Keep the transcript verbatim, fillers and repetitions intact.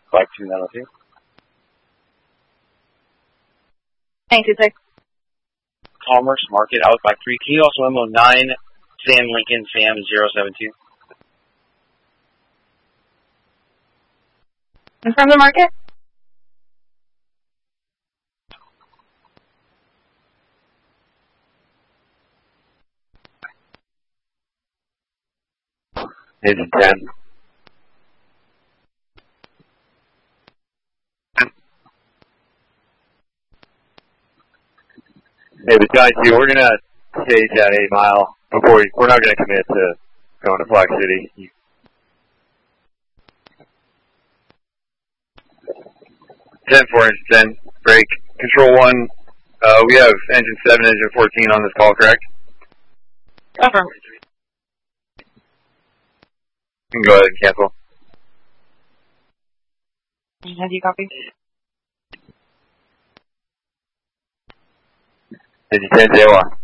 five two nine oh two. Thank you, six. Commerce Market, Outlook five three. Can you also M O nine, Sam Lincoln, Sam zero seven two? Confirm the market? Engine ten. Hey, the Giant two, we're going to stage that eight mile before we, we're not going to commit to going to Flag City. ten four, engine ten, break. Control one, uh, we have engine seven, engine fourteen on this call, correct? Confirm. You can go ahead and cancel. How do you copy? Engine ten, J one.